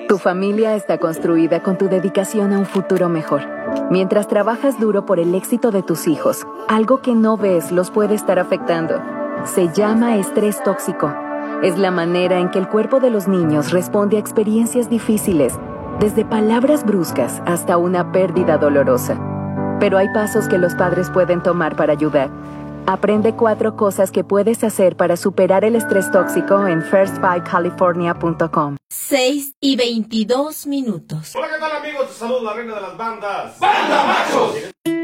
Tu familia está construida con tu dedicación a un futuro mejor. Mientras trabajas duro por el éxito de tus hijos, algo que no ves los puede estar afectando. Se llama estrés tóxico. Es la manera en que el cuerpo de los niños responde a experiencias difíciles, desde palabras bruscas hasta una pérdida dolorosa. Pero hay pasos que los padres pueden tomar para ayudar. Aprende 4 cosas que puedes hacer para superar el estrés tóxico en first5california.com. 6:22. Hola, ¿qué tal, amigos? Te saludo la reina de las bandas. ¡Banda Machos!